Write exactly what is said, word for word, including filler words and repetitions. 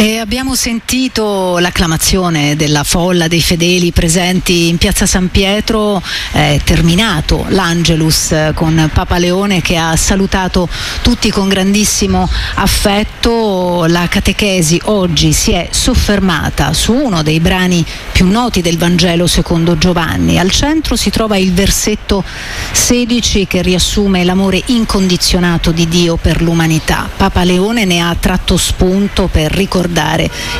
E abbiamo sentito l'acclamazione della folla dei fedeli presenti in piazza San Pietro. È terminato l'Angelus con Papa Leone che ha salutato tutti con grandissimo affetto. La catechesi oggi si è soffermata su uno dei brani più noti del Vangelo secondo Giovanni. Al centro si trova il versetto sedici che riassume l'amore incondizionato di Dio per l'umanità. Papa Leone ne ha tratto spunto per ricordare